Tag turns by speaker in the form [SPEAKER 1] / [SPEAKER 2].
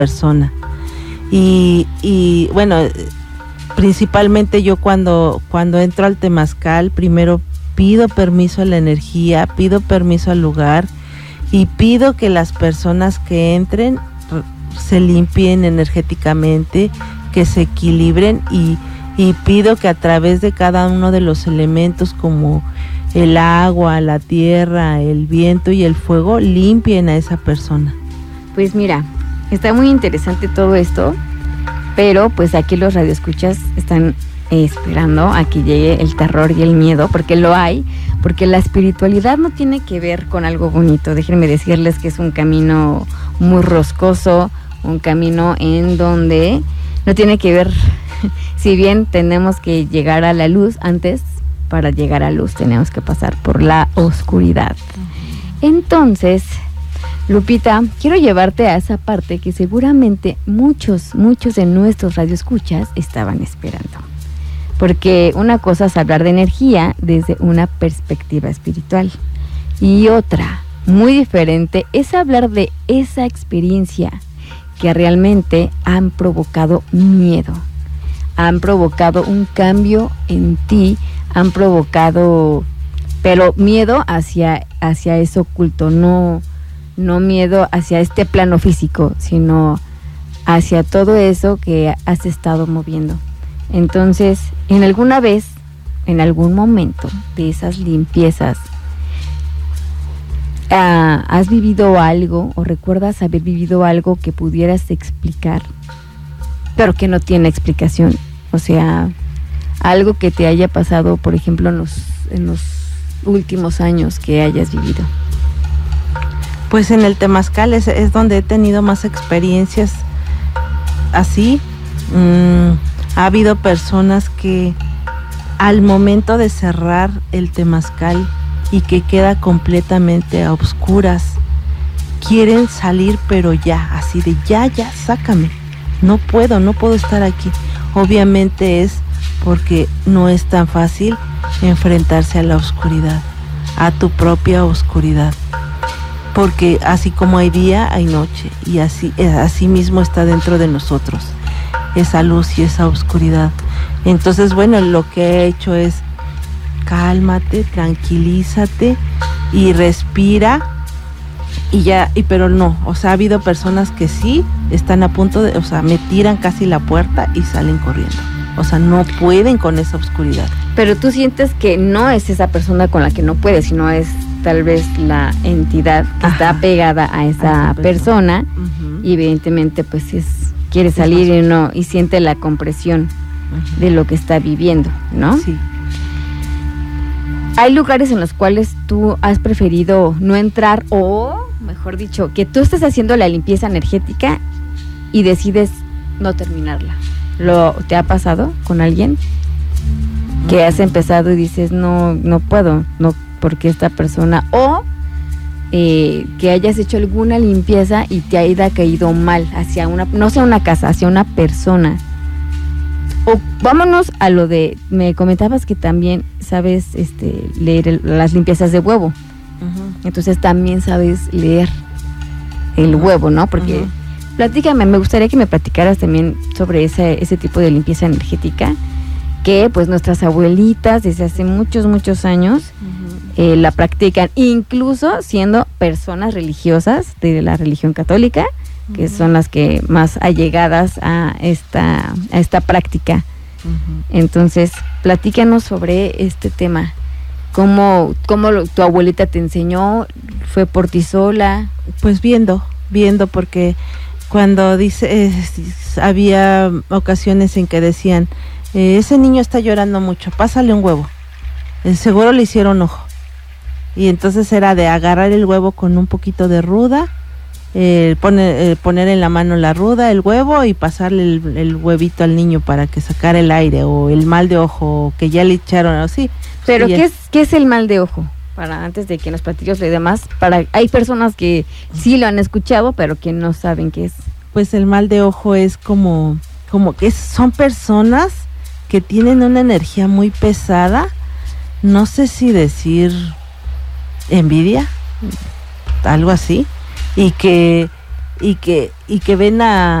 [SPEAKER 1] persona. Y bueno, principalmente yo cuando entro al temazcal, primero pido permiso a la energía, pido permiso al lugar y pido que las personas que entren se limpien energéticamente, que se equilibren y pido que a través de cada uno de los elementos como el agua, la tierra, el viento y el fuego limpien a esa persona.
[SPEAKER 2] Pues mira, está muy interesante todo esto, pero pues aquí los radioescuchas están esperando a que llegue el terror y el miedo, porque lo hay, porque la espiritualidad no tiene que ver con algo bonito. Déjenme decirles que es un camino muy roscoso, un camino en donde no tiene que ver, si bien tenemos que llegar a la luz, antes para llegar a luz tenemos que pasar por la oscuridad. Entonces, Lupita, quiero llevarte a esa parte que seguramente muchos de nuestros radioescuchas estaban esperando. Porque una cosa es hablar de energía desde una perspectiva espiritual y otra, muy diferente, es hablar de esa experiencia que realmente han provocado miedo, han provocado un cambio en ti, han provocado, pero miedo hacia eso oculto, no miedo hacia este plano físico, sino hacia todo eso que has estado moviendo. Entonces, en algún momento de esas limpiezas, ¿has vivido algo o recuerdas haber vivido algo que pudieras explicar, pero que no tiene explicación? O sea, algo que te haya pasado, por ejemplo, en los últimos años que hayas vivido.
[SPEAKER 1] Pues en el temazcal es donde he tenido más experiencias así. Ha habido personas que al momento de cerrar el temazcal y que queda completamente a oscuras, quieren salir, pero ya, así de ya, sácame. No puedo estar aquí. Obviamente es porque no es tan fácil enfrentarse a la oscuridad, a tu propia oscuridad. Porque así como hay día, hay noche, y así mismo está dentro de nosotros esa luz y esa oscuridad. Entonces, bueno, lo que he hecho es cálmate, tranquilízate y respira pero no, o sea, ha habido personas que sí están a punto de, o sea, me tiran casi la puerta y salen corriendo. O sea, no pueden con esa oscuridad.
[SPEAKER 2] Pero tú sientes que no es esa persona con la que no puedes, sino es tal vez la entidad que está pegada a esa persona. Y evidentemente pues quiere salir y siente la compresión de lo que está viviendo, ¿no?
[SPEAKER 1] Sí.
[SPEAKER 2] Hay lugares en los cuales tú has preferido no entrar, o mejor dicho, que tú estés haciendo la limpieza energética y decides no terminarla. ¿Te ha pasado con alguien que has empezado y dices no puedo, no, porque esta persona, o que hayas hecho alguna limpieza y te haya caído mal hacia una casa, hacia una persona? O vámonos a lo de, me comentabas que también sabes leer las limpiezas de huevo. Entonces también sabes leer el huevo, ¿no? Porque platícame, me gustaría que me platicaras también sobre ese tipo de limpieza energética que pues nuestras abuelitas desde hace muchos años la practican, incluso siendo personas religiosas de la religión católica, que son las que más allegadas a esta práctica. Entonces, platícanos sobre este tema. ¿Cómo tu abuelita te enseñó? ¿Fue por ti sola?
[SPEAKER 1] Pues viendo, porque cuando había ocasiones en que decían, ese niño está llorando mucho, pásale un huevo. Seguro le hicieron ojo. Y entonces era de agarrar el huevo con un poquito de ruda, poner en la mano la ruda, el huevo, y pasarle el huevito al niño para que sacara el aire, o el mal de ojo que ya le echaron así.
[SPEAKER 2] Pero ¿qué es el mal de ojo? Para antes de que nos platiques lo demás, hay personas que sí lo han escuchado, pero que no saben qué es.
[SPEAKER 1] Pues el mal de ojo es como que son personas que tienen una energía muy pesada, no sé si decir envidia, algo así, y que y que ven a